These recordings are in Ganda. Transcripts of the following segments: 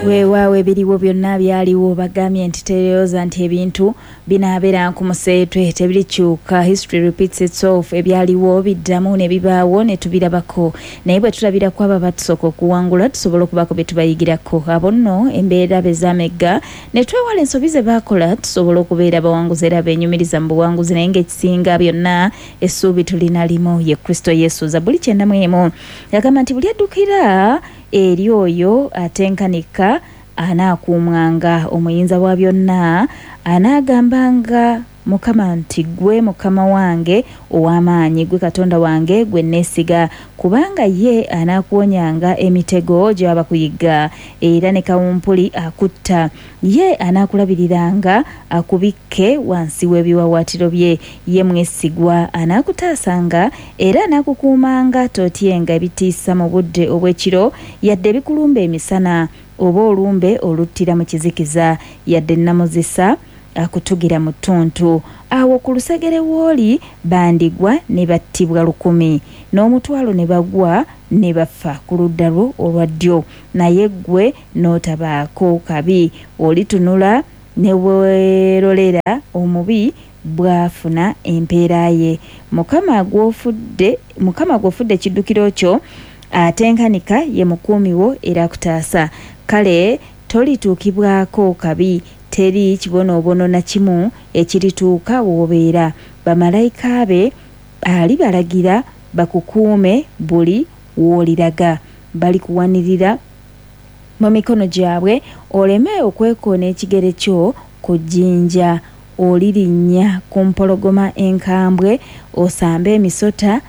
weewaawe biriwo byonna byaliwo bagambye nti tereyooza nti ebintu binaabeera ku museetwe tebirikyuka. History repeats itself. Ebyaliwo biddamu ne bibaawo ne tubirabako, naye bwe tulabirako abo abatusooka okuwangula tusobola okubako bye tubayigirako. Abo nno embeera bezaamegga ne twewala ensobi ze baakola tusobola okubeera bawanguzi era beenyumiriza mu buwanguzi, naye ng'ekisinga byonna essuubi tulina limu ye Kristo Yesu. Zabbuli 91 yagamba nti buli addukira eri oyo atenkanika anaakuumwanga. Omuyinza wa byonna anaagambanga Mukama nti gwe Mukama wange ow'amaanyi, gwe Katonda wange gwe neesiga, kubanga ye anaakuwonyanga emitego gy'aba kuyigga era ne kawumpuli akutta. Ye anaakulabiriranga akubikke wansi w'ebiwawaatiro bye. Ye mwesigwa, anaakutaasanga era anaakukuumanga totyenga ebitiisa mu budde obw'ekiro, yadde ebikulumba emisana oba olumbe oluttira mu kizikiza, yadde nnamuzisa akutugira mu ttuntu. Awo ku lusegere w'oli bandigwa ne battibwa 1,000 n'omutwalo ne bagwa ne bafa ku ludda lwo olwa ddyo, naye ggwe n'otabaako kabi. Olitunula ne weerolera omubi bw'afuna empeera ye. Mukama gw'ofudde ekiddukiro kyo atenkanika ye mukuumi wo era akutaasa. Kale tolituukibwako kabi, teri kibonoobono na kimu ekirituuka w'obeera. Bamalayika be alibalagira bakukuume buli w'oliraga, balikuwanirira mu mikono gyabwe, oleme okwekoona ekigere kyo ku jjinja. Olirinnya ku mpologoma enkambwe, osambe emisota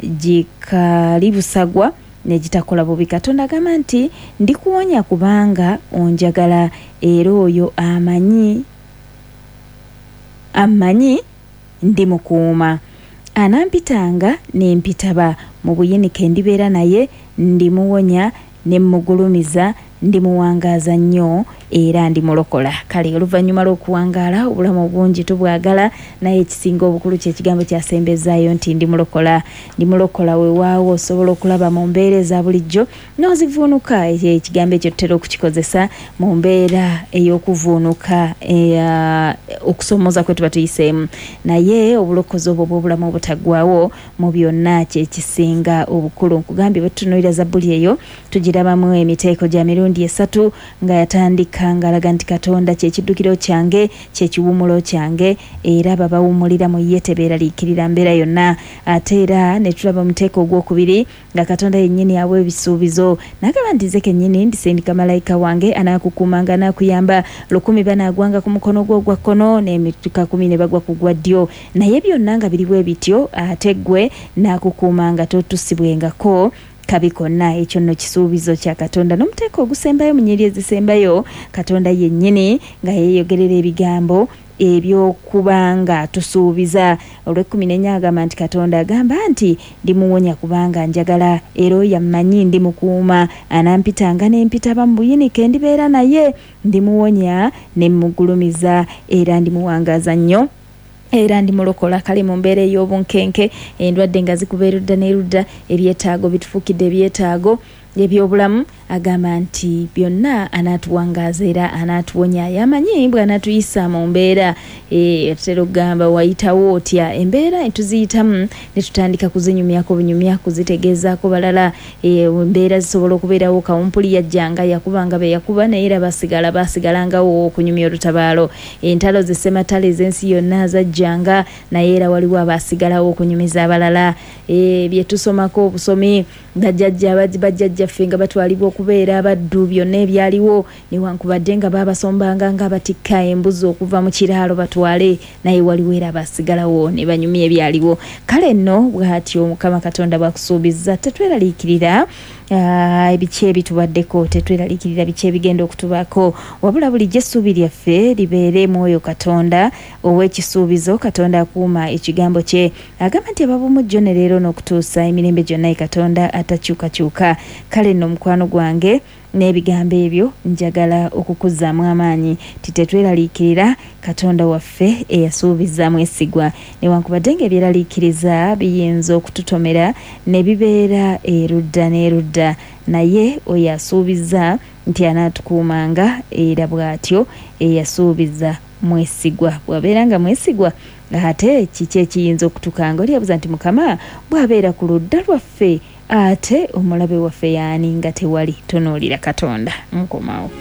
gikalibusagwa ne gitakola bubi. Katonda agamba nti ndikuwonya kubanga onjagala, era oyo amanyi ndimukuuma. Anampitanga nempitaba, mu buyinike ndibeera naye, ndimuwonya ne mmugulumiza, ndimuwangaaza nnyo era ndimulokola. Kale oluvannyuma lw'okuwangaala obulamu obungi tubwagala, naye ekisinga obukulu kyekigambo kyasembezaayo nti ndimulokola. Ndimulokola weewaawo osobola okulaba mu mbeera eza bulijjo n'ozivuunuka. Ekigambo ekyo tutera okukikozesa mu mbeera ey'okuvuunuka okusomooza kwe tuba tuyiseemu, naye obulokozi obwo bw'obulamu obutaggwaawo mu byonna kyekisinga obukulu. Nkugambye bwe tutunuulira Zabbuli eyo tugirabamu emiteeko gya mirundi 3 nga yatandika ng'alaga nti Katonda kye kiddukiro kyange, kye kiwummulo kyange, era babawummulira mu ye tebeeraliikirira mbeera yonna. Ate era ne tulaba omuteeko ogwokubiri nga Katonda yennyini awa ebisuubizo, n'agamba nti nze kennyini ndisindika malayika wange anaakukuumanga, anaakuyamba. 100 banaagwanga ku mukono gwo ogwa kkono n'emituka 10 ne bagwa ku gwa ddyo, naye byonna nga biri bwe bityo ate ggwe naakukuumanga totusibwengako kabi konna. Ekyo nno kisuubizo kya Katonda. N'omuteeko ogusembayo mu nnyiri ezisembayo, Katonda yennyini nga yeeyogerera ebigambo eby'okubanga tusuubiza. Olw'14 agamba nti Katonda agamba nti ndimuwonya kubanga njagala, era oyo amanyi ndimukuuma. Anampitanga n'empitaba mu buyinike ndibeera naye, ndimuwonya ne mmugulumiza era ndimuwangaaza nnyo era ndimulokola. Kale mu mbeera ey'obunkenke, endwadde nga zikuba erudda n'erudda, ebyetaago bitufuukidde ebyetaago ebyobulamu, agamba nti byonna anaatuwangaaza era anaatuwonya. Yamanyi bw'anaatuyisa mu mbeera atera okugamba wayitawo otya. Embeera entuziyitamu ne tutandika kuzinyumyako bunyumya, kuzitegeezaako balala. Embeera zisobola okubeerawo, kawumpuli yajjanga yakubanga be yakuba, naye era baasigalangawo okunyumya olutabaalo. Entalo z'essematalo ez'ensi yonna zajjanga, naye era waliwo abaasigalawo okunyumiza abalala. Bye tusomako obusomi bajjajjaffe nga batwalibwa okubeera abaddu, byonna ebyaliwo newankubadde nga baabasombanga nga batikka embuzi okuva mu kiraalo batwale, naye waliwo era abasigalawo ne banyumya ebyaliwo. Kale nno bw'atyo Mukama Katonda bw'akusuubiza, tetweraliikirira ebiki ebitubaddeko, tetweraliikirira biki ebigenda okutubaako, wabula bulijjo essuubi lyaffe libeere mu oyo Katonda ow'ekisuubizo. Katonda akuuma ekigambo kye, agamba nti ababumujjo ne leero n'okutuusa emirembe gyonna Katonda atakyukakyuka. Kale nno mukwano gwange, n'ebigambo ebyo njagala okukuzzaamu amaanyi ti tetweraliikirira Katonda waffe eyasuubiza mwesigwa. Newankubadde ng'ebyeraliikiriza biyinza okututomera ne bibeera erudda n'erudda, naye oyo asuubiza nti anaatukuumanga era bw'atyo eyasuubiza mwesigwa. Bw'abeera nga mwesigwa ate kiki ekiyinza okutukanga? Oli yabuuza nti Mukama bw'abeera ku ludda lwaffe ate omulabe waffe yaani nga tewali? Tunuulira Katonda. Nkomawo.